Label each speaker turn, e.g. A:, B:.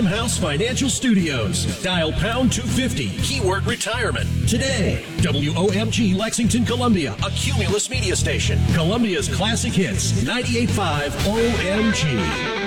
A: Freedom House Financial Studios. Dial pound 250, keyword retirement. Today, WOMG Lexington, Columbia, a Cumulus media station. Columbia's classic hits, 98.5 OMG.